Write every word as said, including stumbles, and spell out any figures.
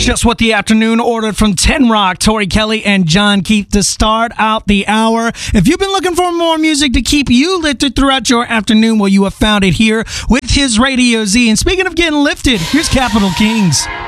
just what the afternoon ordered from Ten Rock, Tori Kelly, and John Keith to start out the hour. If you've been looking for more music to keep you lifted throughout your afternoon, well, you have found it here with his Radio Z. And speaking of getting lifted, here's Capital Kings.